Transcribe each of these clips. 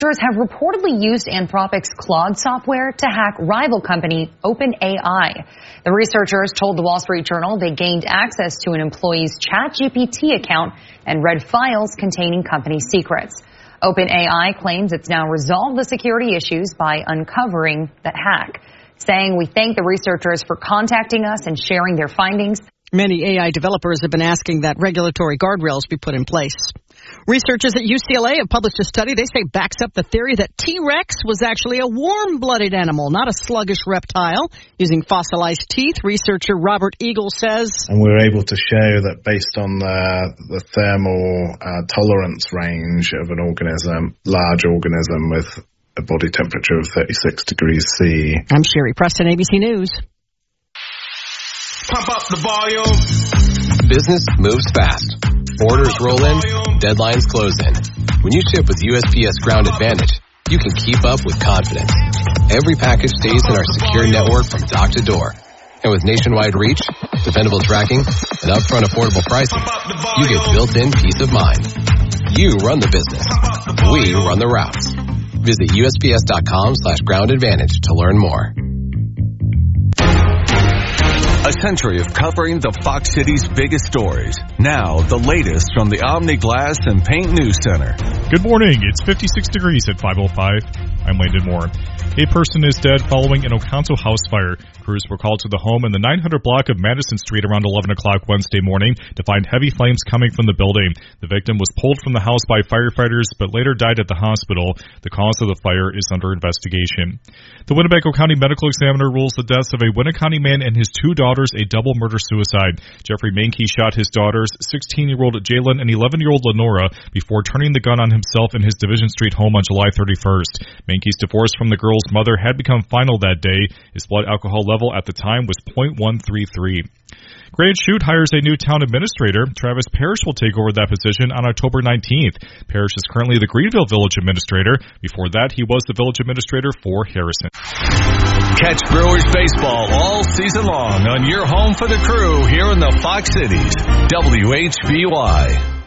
Have reportedly used Anthropic's Claude software to hack rival company OpenAI. The researchers told the Wall Street Journal they gained access to an employee's ChatGPT account and read files containing company secrets. OpenAI claims it's now resolved the security issues by uncovering the hack, saying, "We thank the researchers for contacting us and sharing their findings." Many AI developers have been asking that regulatory guardrails be put in place. Researchers at UCLA have published a study they say backs up the theory that T-Rex was actually a warm-blooded animal, not a sluggish reptile. Using fossilized teeth, researcher Robert Eagle says, and we were able to show that based on the thermal tolerance range of an organism, large organism with a body temperature of 36 degrees C. I'm Sherry Preston, ABC News. Pump up the volume. Business moves fast. Orders roll in, deadlines close in. When you ship with USPS Ground Advantage, you can keep up with confidence. Every package stays in our secure network from dock to door. And with nationwide reach, dependable tracking, and upfront affordable pricing, you get built-in peace of mind. You run the business. We run the routes. Visit USPS.com/Ground Advantage to learn more. A century of covering the Fox City's biggest stories. Now, the latest from the Omni Glass and Paint News Center. Good morning. It's 56 degrees at 5:05. I'm Landon Moore. A person is dead following an Oconto house fire. Crews were called to the home in the 900 block of Madison Street around 11 o'clock Wednesday morning to find heavy flames coming from the building. The victim was pulled from the house by firefighters but later died at the hospital. The cause of the fire is under investigation. The Winnebago County Medical Examiner rules the deaths of a Winneconne man and his two daughters a double murder-suicide. Jeffrey Mankey shot his daughters, 16-year-old Jalen and 11-year-old Lenora, before turning the gun on himself in his Division Street home on July 31st. Mankey's divorce from the girl's mother had become final that day. His blood alcohol level at the time was .133. Grand Chute hires a new town administrator. Travis Parrish will take over that position on October 19th. Parrish is currently the Greenville Village Administrator. Before that, he was the Village Administrator for Harrison. Catch Brewers baseball all season long on your home for the crew here in the Fox Cities. WHBY.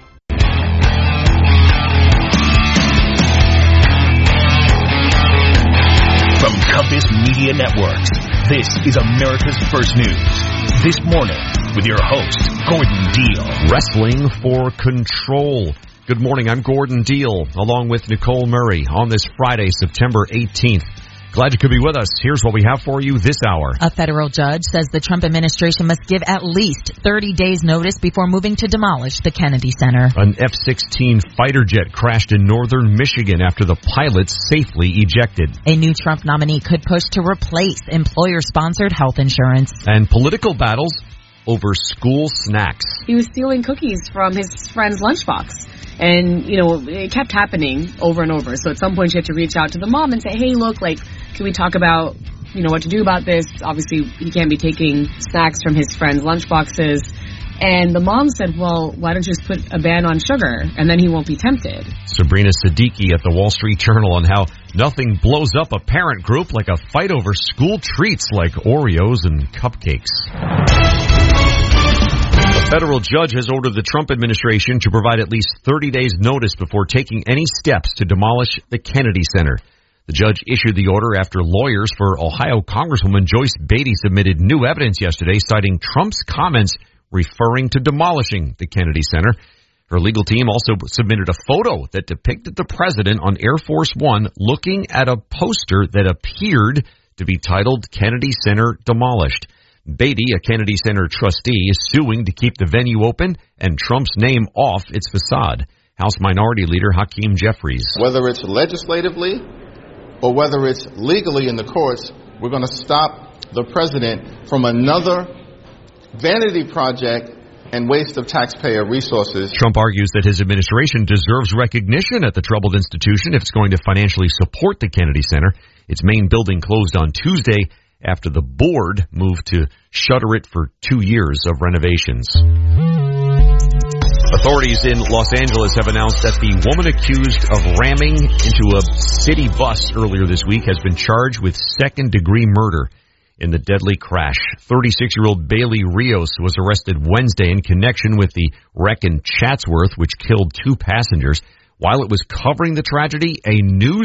From Compass Media Networks, this is America's First News. This morning, with your host, Gordon Deal. Wrestling for control. Good morning, I'm Gordon Deal, along with Nicole Murray, on this Friday, September 18th. Glad you could be with us. Here's what we have for you this hour. A federal judge says the Trump administration must give at least 30 days notice before moving to demolish the Kennedy Center. An F-16 fighter jet crashed in northern Michigan after the pilot safely ejected. A new Trump nominee could push to replace employer-sponsored health insurance. And political battles over school snacks. He was stealing cookies from his friend's lunchbox. And, it kept happening over and over. So at some point you had to reach out to the mom and say, hey, look, can we talk about, what to do about this? Obviously, he can't be taking snacks from his friend's lunchboxes. And the mom said, well, why don't you just put a ban on sugar and then he won't be tempted? Sabrina Siddiqui at the Wall Street Journal on how nothing blows up a parent group like a fight over school treats like Oreos and cupcakes. A federal judge has ordered the Trump administration to provide at least 30 days notice before taking any steps to demolish the Kennedy Center. The judge issued the order after lawyers for Ohio Congresswoman Joyce Beatty submitted new evidence yesterday citing Trump's comments referring to demolishing the Kennedy Center. Her legal team also submitted a photo that depicted the president on Air Force One looking at a poster that appeared to be titled Kennedy Center Demolished. Beatty, a Kennedy Center trustee, is suing to keep the venue open and Trump's name off its facade. House Minority Leader Hakeem Jeffries. Whether it's legislatively or whether it's legally in the courts, we're going to stop the president from another vanity project and waste of taxpayer resources. Trump argues that his administration deserves recognition at the troubled institution if it's going to financially support the Kennedy Center. Its main building closed on Tuesday after the board moved to shutter it for 2 years of renovations. Authorities in Los Angeles have announced that the woman accused of ramming into a city bus earlier this week has been charged with second-degree murder in the deadly crash. 36-year-old Bailey Rios was arrested Wednesday in connection with the wreck in Chatsworth, which killed 2 passengers. While it was covering the tragedy, a news